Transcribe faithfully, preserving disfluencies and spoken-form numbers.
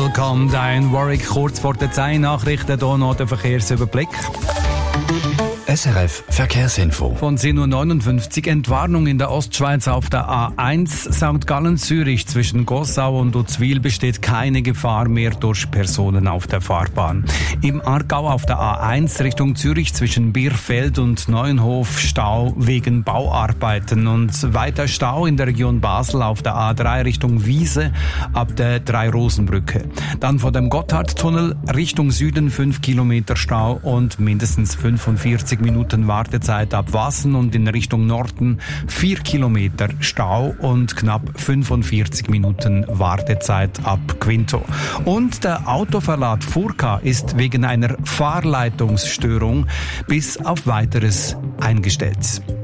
Welcome, dein Warwick, kurz vor der zehn Nachrichten, hier noch der Verkehrsüberblick. S R F Verkehrsinfo. Von zehn Uhr neunundfünfzig Entwarnung in der Ostschweiz auf der A eins Sankt Gallen-Zürich zwischen Gossau und Uzwil besteht keine Gefahr mehr durch Personen auf der Fahrbahn. Im Aargau auf der A eins Richtung Zürich zwischen Bierfeld und Neuenhof Stau wegen Bauarbeiten und weiter Stau in der Region Basel auf der A drei Richtung Wiese ab der Drei-Rosen-Brücke. Dann vor dem Gotthardtunnel Richtung Süden fünf Kilometer Stau und mindestens fünfundvierzig Minuten Wartezeit ab Wassen und in Richtung Norden vier Kilometer Stau und knapp fünfundvierzig Minuten Wartezeit ab Quinto. Und der Autoverlad Furka ist wegen einer Fahrleitungsstörung bis auf Weiteres eingestellt.